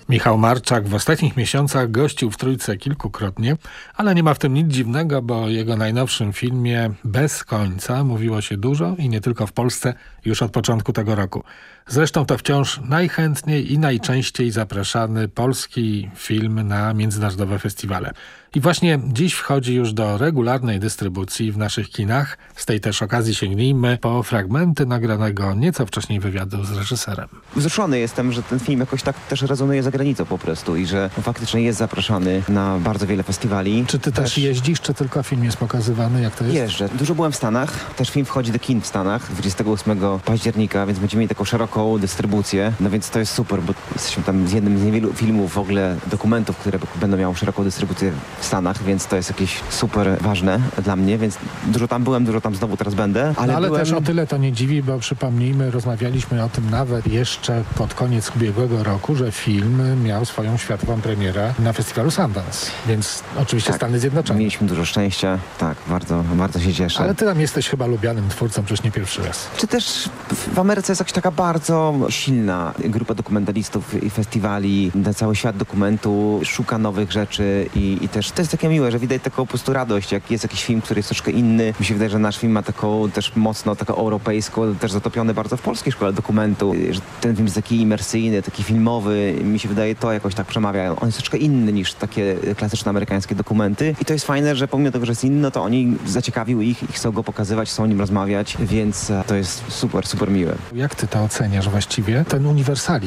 Michał Marczak w ostatnich miesiącach gościł w Trójce kilkukrotnie, ale nie ma w tym nic dziwnego, bo o jego najnowszym filmie Bez końca mówiło się dużo i nie tylko w Polsce już od początku tego roku. Zresztą to wciąż najchętniej i najczęściej zapraszany polski film na międzynarodowe festiwale. I właśnie dziś wchodzi już do regularnej dystrybucji w naszych kinach. Z tej też okazji sięgnijmy po fragmenty nagranego nieco wcześniej wywiadu z reżyserem. Wzruszony jestem, że ten film jakoś tak też rezonuje za granicą po prostu i że faktycznie jest zapraszany na bardzo wiele festiwali. Czy ty też jeździsz, czy tylko film jest pokazywany? Jak to jest? Jeżdżę. Dużo byłem w Stanach. Też film wchodzi do kin w Stanach 28 października, więc będziemy mieli taką szeroką dystrybucję. No więc to jest super, bo jesteśmy tam z jednym z niewielu filmów w ogóle, dokumentów, które będą miały szeroką dystrybucję w Stanach, więc to jest jakieś super ważne dla mnie, więc dużo tam byłem, dużo tam znowu teraz będę. Ale też o tyle to nie dziwi, bo przypomnijmy, rozmawialiśmy o tym nawet jeszcze pod koniec ubiegłego roku, że film miał swoją światową premierę na festiwalu Sundance, więc oczywiście tak, Stany Zjednoczone. Mieliśmy dużo szczęścia, tak, bardzo, bardzo się cieszę. Ale ty tam jesteś chyba lubianym twórcą, przecież nie pierwszy raz. Czy też w Ameryce jest jakaś taka bardzo silna grupa dokumentalistów i festiwali, ten cały świat dokumentu szuka nowych rzeczy i też to jest takie miłe, że widać taką po prostu radość, jak jest jakiś film, który jest troszkę inny. Mi się wydaje, że nasz film ma taką też mocno, taką europejską, też zatopiony bardzo w polskiej szkole dokumentu, że ten film jest taki imersyjny, taki filmowy, mi się wydaje, to jakoś tak przemawia. On jest troszkę inny niż takie klasyczne amerykańskie dokumenty i to jest fajne, że pomimo tego, że jest inny, to oni zaciekawił ich i chcą go pokazywać, chcą o nim rozmawiać, więc to jest super, super miłe. Jak ty to oceniasz właściwie? Ten uniwersalizm